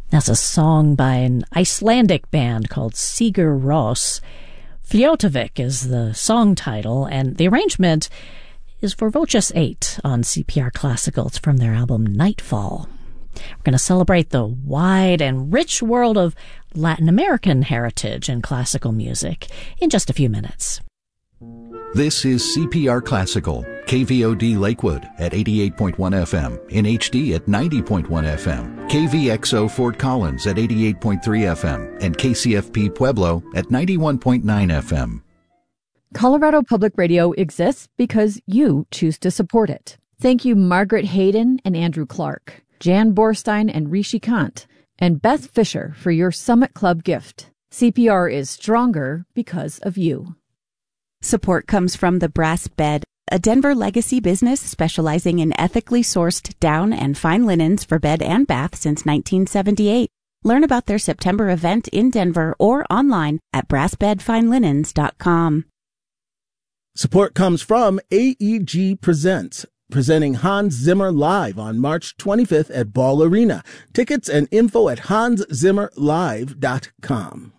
That's a song by an Icelandic band called Sigur Rós. Fljótavik is the song title, and the arrangement is for Voces 8 on CPR Classical. It's from their album Nightfall. We're going to celebrate the wide and rich world of Latin American heritage and classical music in just a few minutes. This is CPR Classical, KVOD Lakewood at 88.1 FM, in HD at 90.1 FM, KVXO Fort Collins at 88.3 FM, and KCFP Pueblo at 91.9 FM. Colorado Public Radio exists because you choose to support it. Thank you Margaret Hayden and Andrew Clark, Jan Borstein and Rishi Kant, and Beth Fisher for your Summit Club gift. CPR is stronger because of you. Support comes from the Brass Bed, a Denver legacy business specializing in ethically sourced down and fine linens for bed and bath since 1978. Learn about their September event in Denver or online at brassbedfinelinens.com. Support comes from AEG Presents, presenting Hans Zimmer live on March 25th at Ball Arena. Tickets and info at hanszimmerlive.com.